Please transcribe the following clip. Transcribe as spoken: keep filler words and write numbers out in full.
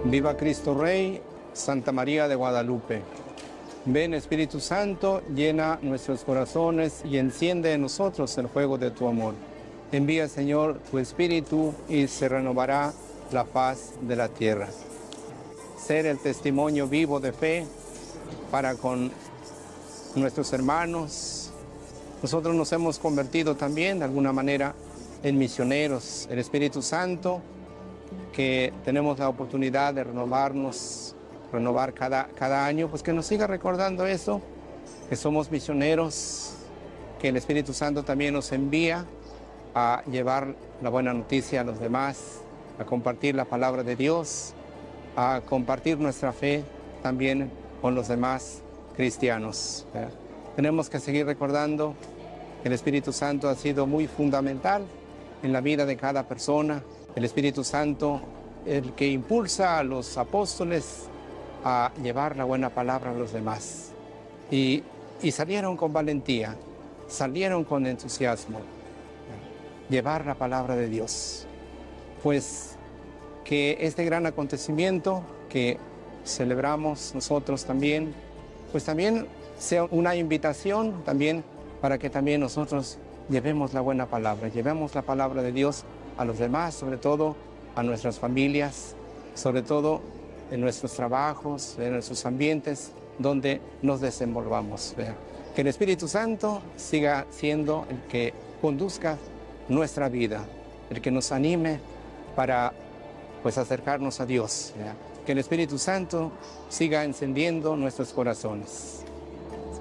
Viva Cristo Rey, Santa María de Guadalupe. Ven Espíritu Santo, llena nuestros corazones y enciende en nosotros el fuego de tu amor. Envía, Señor, tu Espíritu y se renovará la faz de la tierra. Ser el testimonio vivo de fe para con nuestros hermanos. Nosotros nos hemos convertido también de alguna manera en misioneros. El Espíritu Santo, que tenemos la oportunidad de renovarnos, renovar cada, cada año, pues que nos siga recordando eso, que somos misioneros, que el Espíritu Santo también nos envía a llevar la buena noticia a los demás, a compartir la palabra de Dios, a compartir nuestra fe también con los demás cristianos. ¿Verdad? Tenemos que seguir recordando que el Espíritu Santo ha sido muy fundamental en la vida de cada persona. El Espíritu Santo, el que impulsa a los apóstoles a llevar la buena palabra a los demás. Y, y salieron con valentía, salieron con entusiasmo, llevar la palabra de Dios. Pues que este gran acontecimiento que celebramos nosotros también, pues también sea una invitación también para que también nosotros llevemos la buena palabra, llevemos la palabra de Dios a los demás, sobre todo a nuestras familias, sobre todo en nuestros trabajos, en nuestros ambientes donde nos desenvolvamos. ¿Verdad? Que el Espíritu Santo siga siendo el que conduzca nuestra vida, el que nos anime para pues acercarnos a Dios. ¿Verdad? Que el Espíritu Santo siga encendiendo nuestros corazones.